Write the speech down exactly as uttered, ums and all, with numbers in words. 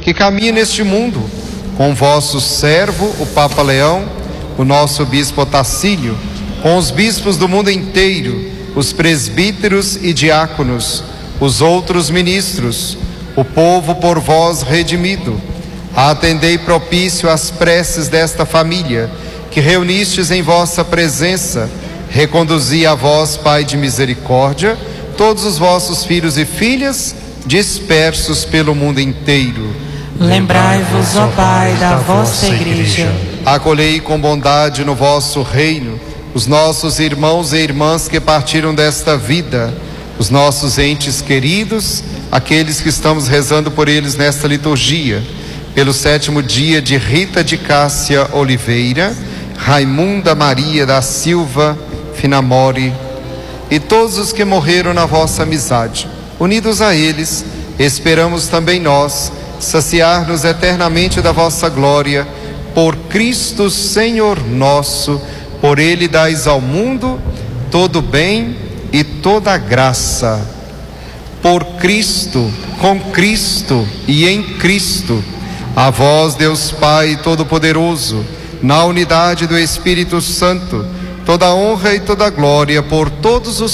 que caminha neste mundo, com o vosso servo, o Papa Leão, o nosso bispo Otacílio, com os bispos do mundo inteiro, os presbíteros e diáconos, os outros ministros, o povo por vós redimido. Atendei propício às preces desta família, que reunistes em vossa presença. Reconduzi a vós, Pai de misericórdia, todos os vossos filhos e filhas, dispersos pelo mundo inteiro. Lembrai-vos, ó Pai, da vossa Igreja. Acolhei com bondade no vosso reino os nossos irmãos e irmãs que partiram desta vida, os nossos entes queridos, aqueles que estamos rezando por eles nesta liturgia, pelo sétimo dia de Rita de Cássia Oliveira, Raimunda Maria da Silva Finamori e todos os que morreram na vossa amizade. Unidos a eles, esperamos também nós saciar-nos eternamente da vossa glória, por Cristo Senhor nosso. Por Ele dais ao mundo todo o bem e toda a graça. Por Cristo, com Cristo e em Cristo, a vós, Deus Pai Todo-Poderoso, na unidade do Espírito Santo, toda honra e toda glória por todos os